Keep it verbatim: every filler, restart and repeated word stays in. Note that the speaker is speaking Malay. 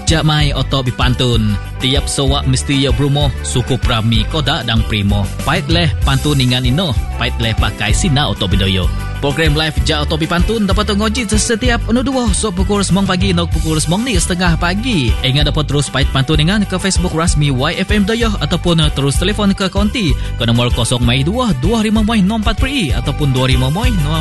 Jak mai oto bipantun. Tiap sowak mesti ya brumo suku prami koda dang primo. Pait leh pantun ingan ino. Pait leh pakai sina oto bidoyo. Program live Jak oto bipantun dapat ngoji setiap anu dua so pukul sembilan pagi nok pukul sembilan ni setengah pagi. Ingat dapat terus pait pantun ingan ke Facebook rasmi Y F M Doyoh ataupun terus telefon ke konti ke nombor kosong mai dua dua lima mai empat per i ataupun dua lima mai